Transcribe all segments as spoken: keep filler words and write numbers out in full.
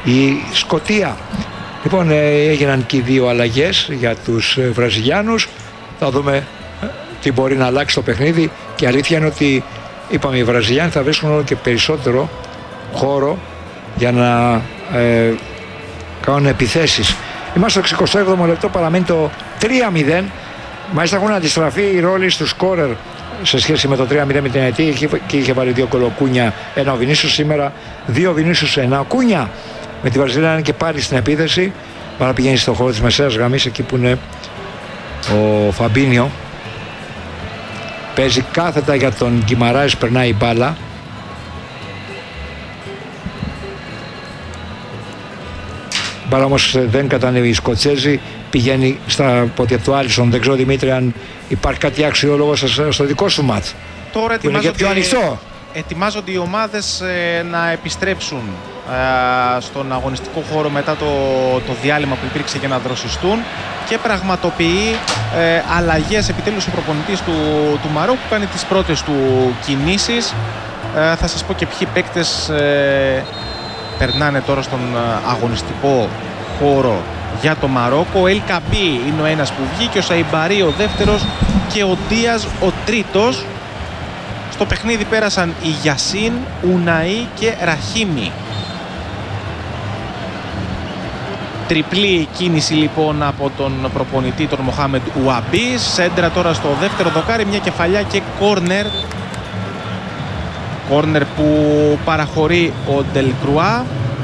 η Σκωτία. Λοιπόν, έγιναν και οι δύο αλλαγές για τους Βραζιλιάνους. Θα δούμε τι μπορεί να αλλάξει το παιχνίδι, και η αλήθεια είναι ότι είπαμε οι Βραζιλιάνοι θα βρίσκουν όλο και περισσότερο χώρο για να ε, κάνουν επιθέσεις. Είμαστε στο εξηκοστό έβδομο λεπτό, παραμένει το τρία μηδέν. Μάλιστα έχουν αντιστραφεί οι ρόλοι του σκόρερ σε σχέση με το τρία μηδέν με την Αιτή, και είχε βάλει δύο κολοκούνια, ένα ο Βινίσιους σήμερα, δύο Βινίσιους, ένα ο Κούνια. Με τη Βραζιλία είναι και πάλι στην επίθεση, παρά πηγαίνει στο χώρο της μεσαίας γραμμής, εκεί που είναι ο Φαμπίνιο. Παίζει κάθετα για τον Γκιμαράες, περνάει η μπάλα. Μπάλα όμως δεν κατανεύει η Σκοτσέζη, πηγαίνει στα πόδια του Άλισον. Δεν ξέρω, Δημήτρη, αν υπάρχει κάτι αξιόλογο στο δικό σου μάτς. Τώρα ετοιμάζονται, πιο ανοιχτό. ετοιμάζονται οι ομάδες ε, να επιστρέψουν ε, στον αγωνιστικό χώρο μετά το, το διάλειμμα που υπήρξε για να δροσιστούν, και πραγματοποιεί ε, αλλαγές. Επιτέλους ο προπονητής του, του Μαρόκου κάνει τις πρώτες του κινήσεις. Ε, θα σας πω και ποιοι παίκτες ε, περνάνε τώρα στον αγωνιστικό χώρο για το Μαρόκο. Ο Ελ Καμπί είναι ο ένας που βγήκε, ο Σαϊμπαρί ο δεύτερος και ο Ντίας ο τρίτος. Στο παιχνίδι πέρασαν οι Γιασίν, Ουναή και Ραχίμι. Τριπλή κίνηση λοιπόν από τον προπονητή, τον Μοχάμεντ Ουαμπί. Σέντρα τώρα στο δεύτερο δοκάρι, μια κεφαλιά και κόρνερ. Κόρνερ που παραχωρεί ο Ντελκρουά.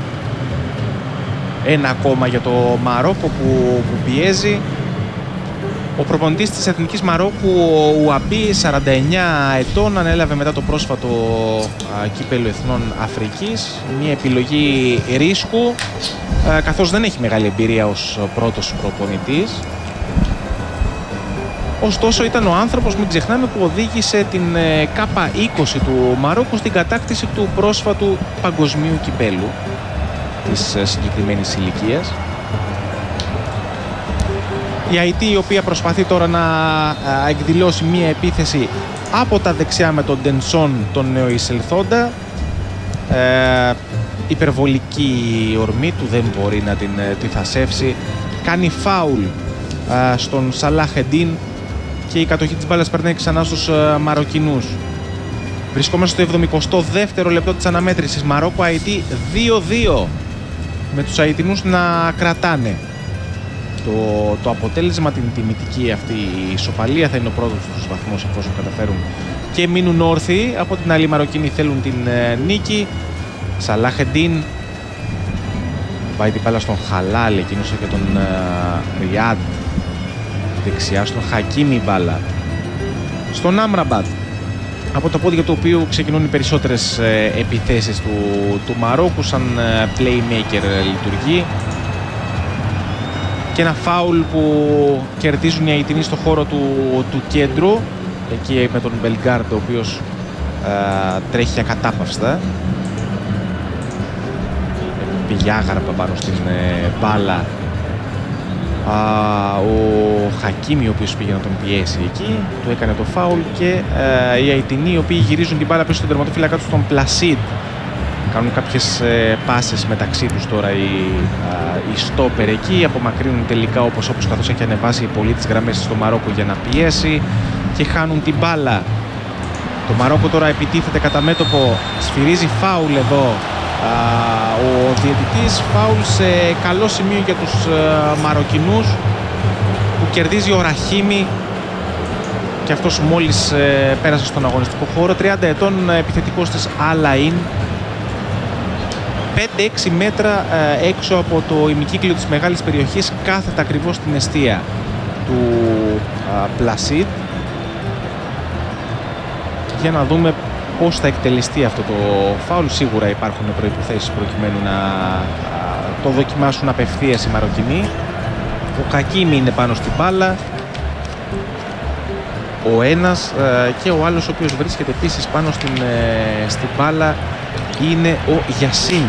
Ένα ακόμα για το Μαρόκο που, που πιέζει. Ο προπονητής της Εθνικής Μαρόκου, ο Ουαμπί, σαράντα εννιά ετών, ανέλαβε μετά το πρόσφατο α, κύπελλο Εθνών Αφρικής. Μια επιλογή ρίσκου, α, καθώς δεν έχει μεγάλη εμπειρία ως πρώτος προπονητής. Ωστόσο ήταν ο άνθρωπος, μην ξεχνάμε, που οδήγησε την ε, ΚΑΠΑ είκοσι του Μαρόκου στην κατάκτηση του πρόσφατου παγκοσμίου κυπέλλου της ε, συγκεκριμένης ηλικίας. Η Αιτή, η οποία προσπαθεί τώρα να ε, εκδηλώσει μία επίθεση από τα δεξιά με τον Ντενσόν, τον νεοεισελθόντα. Ε, υπερβολική ορμή του, δεν μπορεί να την ε, τη θασεύσει. Κάνει φάουλ ε, στον Σαλάχεντίν και η κατοχή της μπάλας περνάει ξανά στους uh, Μαροκινούς. Βρισκόμαστε στο εβδομηκοστό δεύτερο λεπτό της αναμέτρησης. Μαρόκο Αιτή δύο δύο, με τους Αιτινούς να κρατάνε το, το αποτέλεσμα, την τιμητική αυτή η ισοπαλία. Θα είναι ο πρώτος τους βαθμούς εφόσον καταφέρουν και μείνουν όρθιοι. Από την άλλη οι Μαροκινοί θέλουν την uh, νίκη. Σαλάχεντίν πάει την μπάλα στον Χαλάλ, εκείνος και τον uh, Ριάντ. Δεξιά στον Χακίμι μπάλα. Στον Άμραμπατ, από τα πόδια του οποίου ξεκινούν οι περισσότερες ε, επιθέσεις του, του Μαρόκου, σαν ε, playmaker ε, λειτουργεί. Και ένα φάουλ που κερδίζουν οι Αιτινοί στο χώρο του, του κέντρου, εκεί με τον Μπελγκάρντ, ο οποίος ε, τρέχει ακατάπαυστα. Πήγε άγαρπα πάνω στην ε, μπάλα Uh, ο Χακίμι, ο οποίος πήγε να τον πιέσει εκεί, του έκανε το φάουλ, και uh, οι Αιτινοί, οι οποίοι γυρίζουν την μπάλα πίσω στον τερματοφύλακα του, τον Πλασίντ. Κάνουν κάποιες uh, πάσες μεταξύ τους τώρα οι, uh, οι στόπερ εκεί, απομακρύνουν τελικά όπως, όπως καθώς έχει ανεβάσει πολύ τις γραμμές στο Μαρόκο για να πιέσει, και χάνουν την μπάλα. Το Μαρόκο τώρα επιτίθεται κατά μέτωπο, σφυρίζει φάουλ εδώ. Uh, ο διαιτητής, φάουλ σε καλό σημείο για τους uh, Μαροκινούς, που κερδίζει ο Ραχίμι, και αυτός μόλις uh, πέρασε στον αγωνιστικό χώρο. Τριάντα ετών, uh, επιθετικός της Αλαΐν, πέντε έξι μέτρα uh, έξω από το ημικύκλιο της μεγάλης περιοχής, κάθετα ακριβώς στην εστία του uh, Πλασίτ. Για να δούμε πώς θα εκτελεστεί αυτό το φάουλ. Σίγουρα υπάρχουν προϋποθέσεις προκειμένου να α, το δοκιμάσουν απευθείας οι Μαροκινοί. Ο Χακίμι είναι πάνω στην μπάλα, ο ένας, α, και ο άλλος ο οποίος βρίσκεται επίσης πάνω στην, ε, στην μπάλα είναι ο Γιασίν.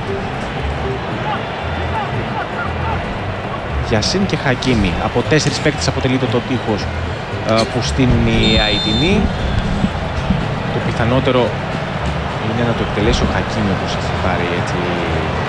Γιασίν και Χακίμι. Από τέσσερις παίκτες αποτελείται το τείχος α, που στείνουν οι Αιτινοί. Το πιθανότερο είναι να το εκτελέσει ο Χακίμι, όπως έχει πάρει έτσι